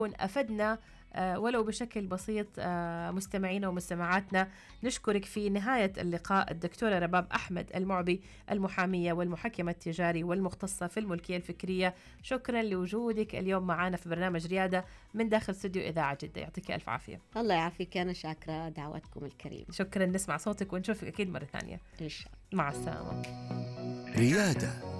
أفدنا ولو بشكل بسيط مستمعينا ومستمعاتنا. نشكرك في نهاية اللقاء الدكتورة رباب أحمد المعبي، المحامية والمحكمة التجاري والمختصة في الملكية الفكرية. شكرا لوجودك اليوم معنا في برنامج ريادة من داخل استوديو إذاعة جدة. يعطيك ألف عافية. الله يعافيك، أنا شاكرة دعوتكم الكريمة. شكرا، نسمع صوتك ونشوفك أكيد مرة ثانية إن شاء الله. مع السلامة. ريادة